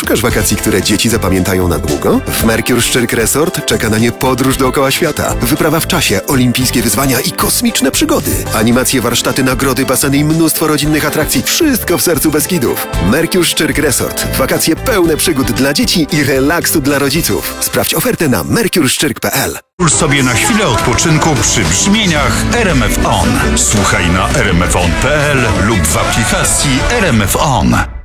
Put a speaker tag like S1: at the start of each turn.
S1: Szukasz wakacji, które dzieci zapamiętają na długo? W Mercure Szczyrk Resort czeka na nie podróż dookoła świata, wyprawa w czasie, olimpijskie wyzwania i kosmiczne przygody. Animacje, warsztaty, nagrody, baseny i mnóstwo rodzinnych atrakcji. Wszystko w sercu Beskidów. Mercure Szczyrk Resort. Wakacje pełne przygód dla dzieci i relaksu dla rodziców. Sprawdź ofertę na mercureszczyrk.pl.
S2: Pozwól sobie na chwilę odpoczynku przy brzmieniach RMF On. Słuchaj na rmfon.pl lub w aplikacji RMF On.